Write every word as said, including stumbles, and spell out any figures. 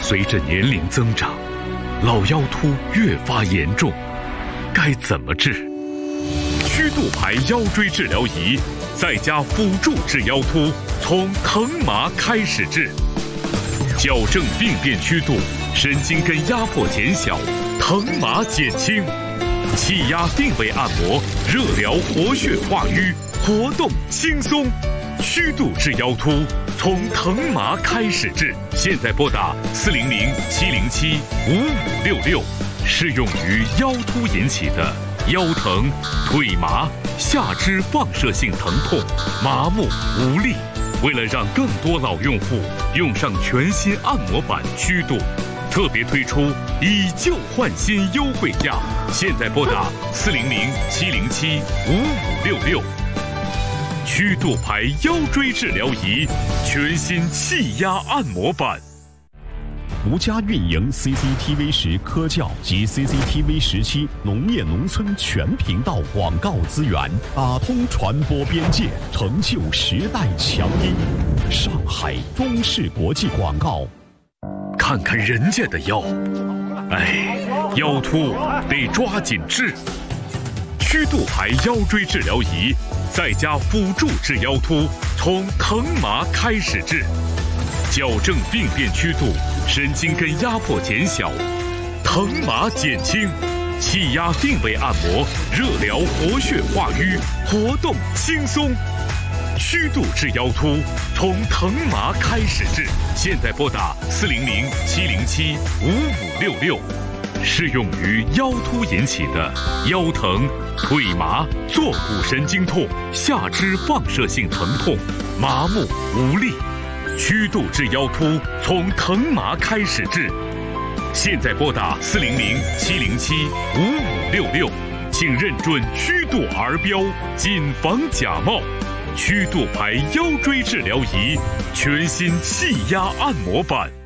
随着年龄增长，老腰突越发严重，该怎么治？曲度牌腰椎治疗仪在家辅助治腰突，从疼麻开始治，矫正病变曲度，神经根压迫减小，疼麻减轻，气压定位按摩，热疗活血化瘀，活动轻松。曲度治腰突，从疼麻开始治。现在拨打四零零七零七五五六六，适用于腰突引起的腰疼、腿麻、下肢放射性疼痛、麻木无力。为了让更多老用户用上全新按摩板曲度，特别推出以旧换新优惠价。现在拨打四零零七零七五五六六。曲度牌腰椎治疗仪，全新气压按摩板。 独家运营 C C T V 十科教及 C C T V 十七农业农村全频道广告资源，打通传播边界，成就时代强音。上海中视国际广告。 看看人家的腰，哎，腰突得抓紧治。曲度牌腰椎治疗仪在家辅助治腰突，从疼麻开始治，矫正病变曲度，神经根压迫减小，疼麻减轻，气压定位按摩，热疗活血化瘀，活动轻松。曲度治腰突，从疼麻开始治。现在拨打四零零七零七五五六六，适用于腰突引起的腰疼、腿麻、坐骨神经痛、下肢放射性疼痛、麻木无力。曲度治腰突，从疼麻开始治。现在拨打四零零七零七五五六六，请认准曲度儿标，谨防假冒。曲度牌腰椎治疗仪，全新气压按摩板。